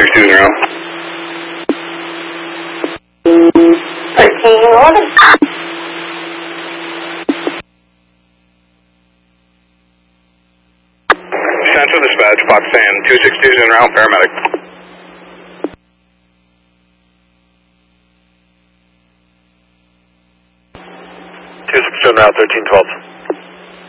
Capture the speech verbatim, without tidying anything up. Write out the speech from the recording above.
two zero. thirteen eleven. Central Dispatch, Pakistan, two six two is en route, paramedic. two six two en route, thirteen twelve.